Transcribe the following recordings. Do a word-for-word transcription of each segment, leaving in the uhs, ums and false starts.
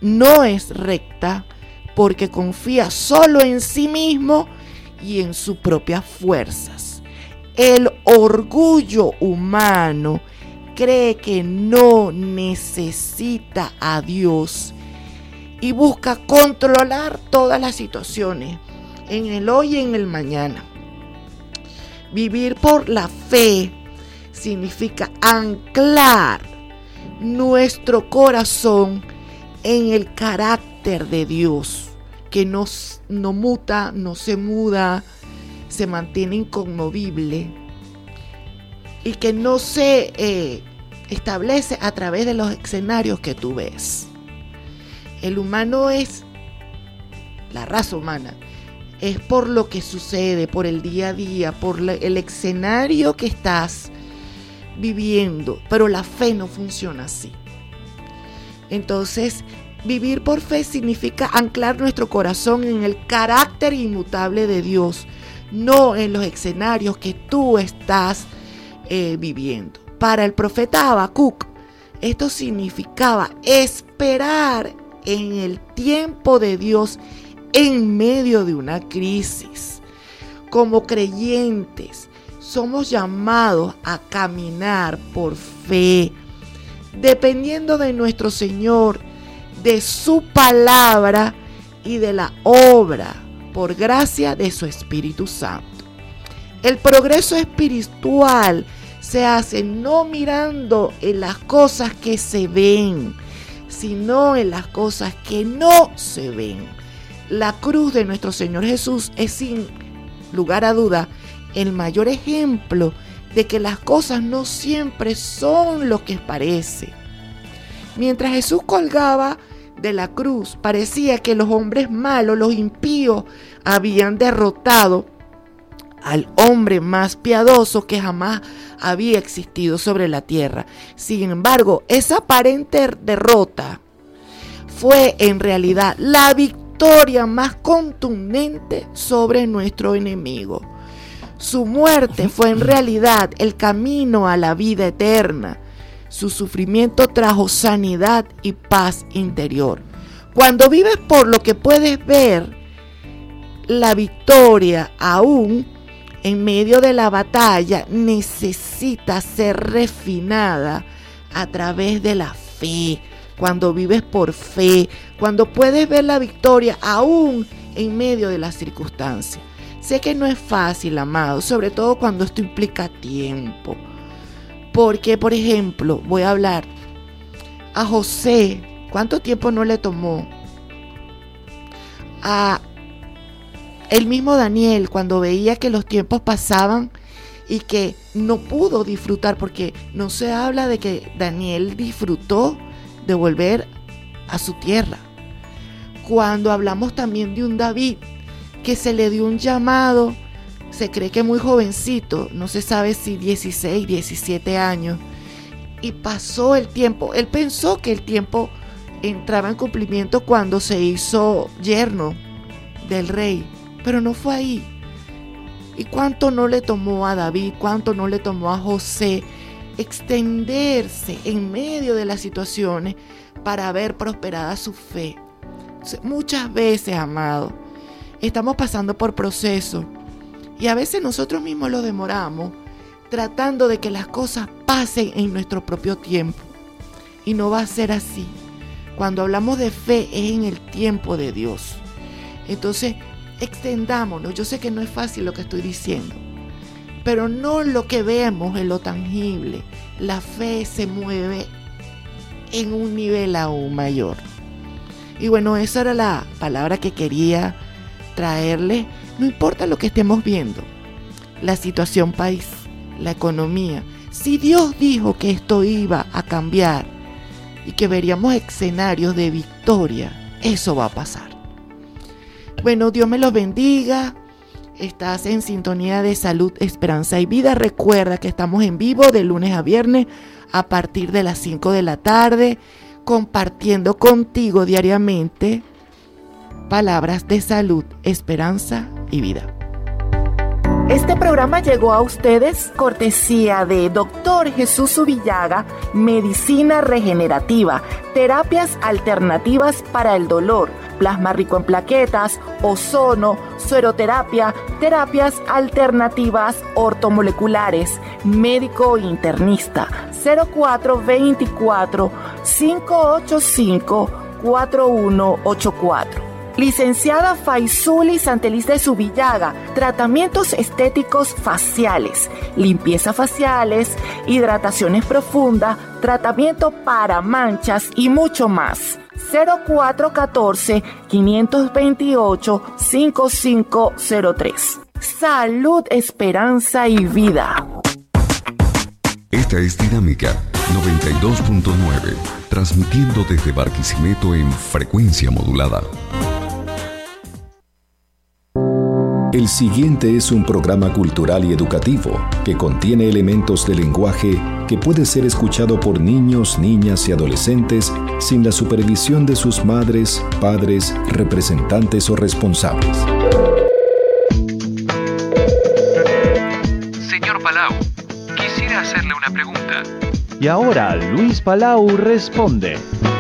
no es recta porque confía solo en sí mismo y en sus propias fuerzas. El orgullo humano cree que no necesita a Dios y busca controlar todas las situaciones en el hoy y en el mañana. Vivir por la fe significa anclar nuestro corazón en el carácter de Dios, que no, no muta, no se muda, se mantiene inconmovible y que no se eh, establece a través de los escenarios que tú ves. El humano es, la raza humana, es por lo que sucede, por el día a día, por la, el escenario que estás viviendo, pero la fe no funciona así. Entonces, vivir por fe significa anclar nuestro corazón en el carácter inmutable de Dios, no en los escenarios que tú estás eh, viviendo. Para el profeta Habacuc, esto significaba esperar en el tiempo de Dios en medio de una crisis. Como creyentes, somos llamados a caminar por fe, dependiendo de nuestro Señor, de su palabra y de la obra, por gracia de su Espíritu Santo. El progreso espiritual se hace no mirando en las cosas que se ven, sino en las cosas que no se ven. La cruz de nuestro Señor Jesús es sin lugar a duda el mayor ejemplo de que las cosas no siempre son lo que parece. Mientras Jesús colgaba de la cruz, parecía que los hombres malos, los impíos, habían derrotado al hombre más piadoso que jamás había existido sobre la tierra. Sin embargo, esa aparente derrota fue en realidad la victoria más contundente sobre nuestro enemigo. Su muerte fue en realidad el camino a la vida eterna. Su sufrimiento trajo sanidad y paz interior. Cuando vives por lo que puedes ver, la victoria aún en medio de la batalla necesita ser refinada a través de la fe. Cuando vives por fe, cuando puedes ver la victoria aún en medio de las circunstancias. Sé que no es fácil, amado, sobre todo cuando esto implica tiempo. Porque, por ejemplo, voy a hablar a José. ¿Cuánto tiempo no le tomó? A el mismo Daniel, cuando veía que los tiempos pasaban y que no pudo disfrutar, porque no se habla de que Daniel disfrutó de volver a su tierra. Cuando hablamos también de un David, que se le dio un llamado, se cree que muy jovencito, no se sabe si dieciséis, diecisiete años, y pasó el tiempo. Él pensó que el tiempo entraba en cumplimiento cuando se hizo yerno del rey, pero no fue ahí. ¿Y cuánto no le tomó a David, cuánto no le tomó a José extenderse en medio de las situaciones para ver prosperada su fe? Muchas veces, amado, estamos pasando por procesos y a veces nosotros mismos lo demoramos tratando de que las cosas pasen en nuestro propio tiempo, y no va a ser así. Cuando hablamos de fe es en el tiempo de Dios. Entonces extendámonos. Yo sé que no es fácil lo que estoy diciendo, pero no lo que vemos en lo tangible. La fe se mueve en un nivel aún mayor. Y bueno, esa era la palabra que quería traerle. No importa lo que estemos viendo, la situación país, la economía. Si Dios dijo que esto iba a cambiar y que veríamos escenarios de victoria, eso va a pasar. Bueno, Dios me los bendiga. Estás en sintonía de Salud, Esperanza y Vida. Recuerda que estamos en vivo de lunes a viernes a partir de las cinco de la tarde, compartiendo contigo diariamente palabras de salud, esperanza y vida. Este programa llegó a ustedes cortesía de Doctor Jesús Subillaga, Medicina Regenerativa, Terapias Alternativas para el Dolor, Plasma Rico en Plaquetas, Ozono, Sueroterapia, Terapias Alternativas Ortomoleculares, Médico Internista, cero cuatro veinticuatro, cinco ochenta y cinco, cuatro uno ochenta y cuatro. Licenciada Faizuli Santeliz de Subillaga, tratamientos estéticos faciales, limpieza faciales, hidrataciones profundas, tratamiento para manchas y mucho más. cero cuatro uno cuatro, cinco dos ocho, cinco cinco cero tres. Salud, esperanza y vida. Esta es Dinámica noventa y dos punto nueve, transmitiendo desde Barquisimeto en frecuencia modulada. El siguiente es un programa cultural y educativo que contiene elementos de lenguaje que puede ser escuchado por niños, niñas y adolescentes sin la supervisión de sus madres, padres, representantes o responsables. Señor Palau, quisiera hacerle una pregunta. Y ahora Luis Palau responde.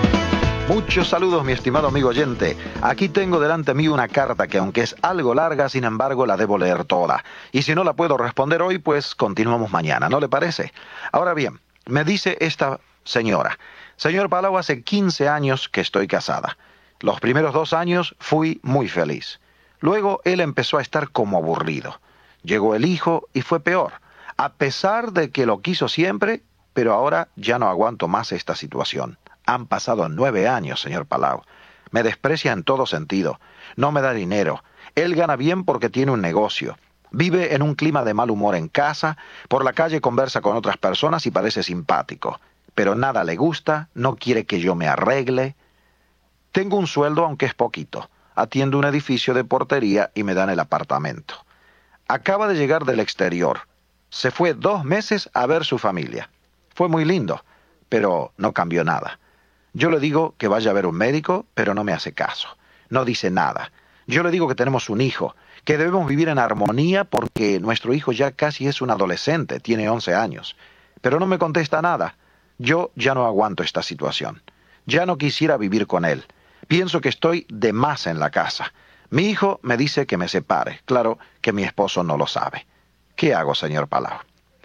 Muchos saludos, mi estimado amigo oyente. Aquí tengo delante mío una carta que, aunque es algo larga, sin embargo la debo leer toda. Y si no la puedo responder hoy, pues continuamos mañana, ¿no le parece? Ahora bien, me dice esta señora: señor Palau, hace quince años que estoy casada. Los primeros dos años fui muy feliz. Luego él empezó a estar como aburrido. Llegó el hijo y fue peor. A pesar de que lo quiso siempre, pero ahora ya no aguanto más esta situación. Han pasado nueve años, señor Palau. Me desprecia en todo sentido. No me da dinero. Él gana bien porque tiene un negocio. Vive en un clima de mal humor en casa. Por la calle conversa con otras personas y parece simpático. Pero nada le gusta. No quiere que yo me arregle. Tengo un sueldo, aunque es poquito. Atiendo un edificio de portería y me dan el apartamento. Acaba de llegar del exterior. Se fue dos meses a ver su familia. Fue muy lindo, pero no cambió nada. Yo le digo que vaya a ver un médico, pero no me hace caso. No dice nada. Yo le digo que tenemos un hijo, que debemos vivir en armonía porque nuestro hijo ya casi es un adolescente, tiene once años. Pero no me contesta nada. Yo ya no aguanto esta situación. Ya no quisiera vivir con él. Pienso que estoy de más en la casa. Mi hijo me dice que me separe. Claro que mi esposo no lo sabe. ¿Qué hago, señor Palau?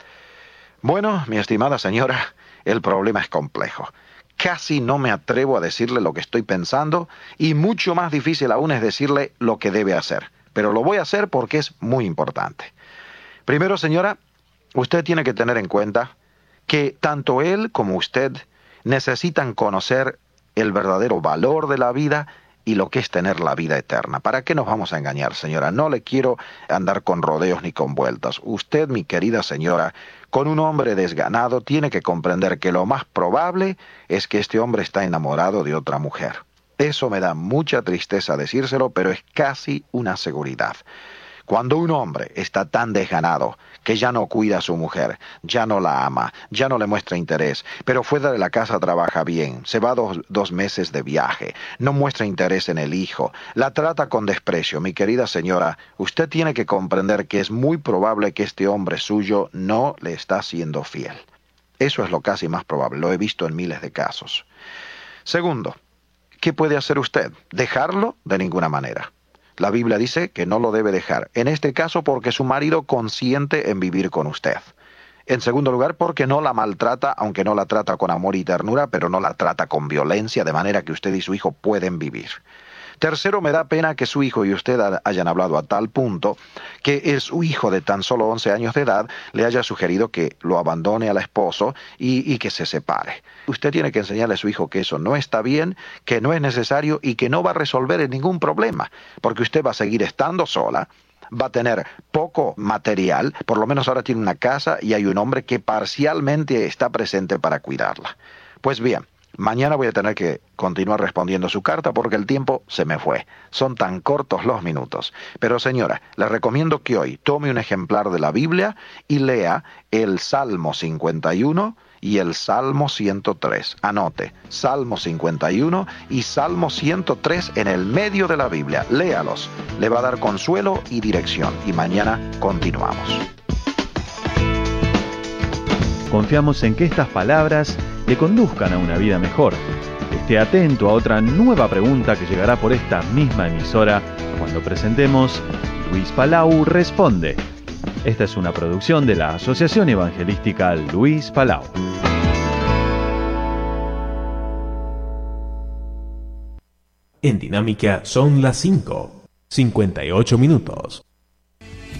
Bueno, mi estimada señora, el problema es complejo. Casi no me atrevo a decirle lo que estoy pensando y mucho más difícil aún es decirle lo que debe hacer. Pero lo voy a hacer porque es muy importante. Primero, señora, usted tiene que tener en cuenta que tanto él como usted necesitan conocer el verdadero valor de la vida y lo que es tener la vida eterna. ¿Para qué nos vamos a engañar, señora? No le quiero andar con rodeos ni con vueltas. Usted, mi querida señora, con un hombre desganado, tiene que comprender que lo más probable es que este hombre está enamorado de otra mujer. Eso me da mucha tristeza decírselo, pero es casi una seguridad. Cuando un hombre está tan desganado que ya no cuida a su mujer, ya no la ama, ya no le muestra interés, pero fuera de la casa trabaja bien, se va dos, dos meses de viaje, no muestra interés en el hijo, la trata con desprecio, mi querida señora, usted tiene que comprender que es muy probable que este hombre suyo no le está siendo fiel. Eso es lo casi más probable, lo he visto en miles de casos. Segundo, ¿qué puede hacer usted? ¿Dejarlo? De ninguna manera. La Biblia dice que no lo debe dejar. En este caso porque su marido consiente en vivir con usted. En segundo lugar porque no la maltrata, aunque no la trata con amor y ternura, pero no la trata con violencia, de manera que usted y su hijo pueden vivir. Tercero, me da pena que su hijo y usted hayan hablado a tal punto que es su hijo de tan solo once años de edad le haya sugerido que lo abandone al esposo y, y que se separe. Usted tiene que enseñarle a su hijo que eso no está bien, que no es necesario y que no va a resolver ningún problema, porque usted va a seguir estando sola, va a tener poco material, por lo menos ahora tiene una casa y hay un hombre que parcialmente está presente para cuidarla. Pues bien, mañana voy a tener que continuar respondiendo su carta porque el tiempo se me fue. Son tan cortos los minutos. Pero señora, le recomiendo que hoy tome un ejemplar de la Biblia y lea el Salmo cincuenta y uno y el Salmo ciento tres. Anote, Salmo cincuenta y uno y Salmo ciento tres en el medio de la Biblia. Léalos, le va a dar consuelo y dirección. Y mañana continuamos. Confiamos en que estas palabras le conduzcan a una vida mejor. Esté atento a otra nueva pregunta que llegará por esta misma emisora cuando presentemos Luis Palau Responde. Esta es una producción de la Asociación Evangelística Luis Palau. En Dinámica son las cinco, cincuenta y ocho minutos.